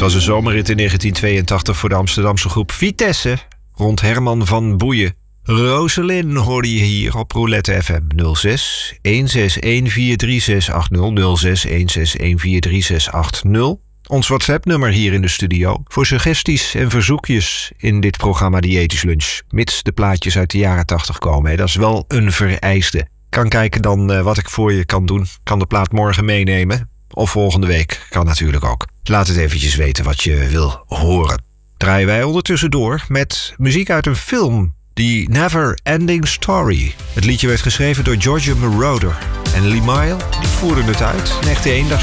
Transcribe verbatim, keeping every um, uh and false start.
was een zomerrit in negentien tweeëntachtig voor de Amsterdamse groep Vitesse rond Herman van Boeien. Roselyn hoorde je hier op Roulette F M nul zes een zes een vier drie zes acht nul nul zes een zes een vier drie zes acht nul. Ons WhatsApp-nummer hier in de studio voor suggesties en verzoekjes in dit programma Diëtisch Lunch. Mits de plaatjes uit de jaren tachtig komen. Hè. Dat is wel een vereiste. Kan kijken dan uh, wat ik voor je kan doen. Kan de plaat morgen meenemen. Of volgende week. Kan natuurlijk ook. Laat het eventjes weten wat je wil horen. Draaien wij ondertussen door met muziek uit een film. The Never Ending Story. Het liedje werd geschreven door Giorgio Moroder. En Lee Mile die voerde het uit. Een echte eendagsvlieg.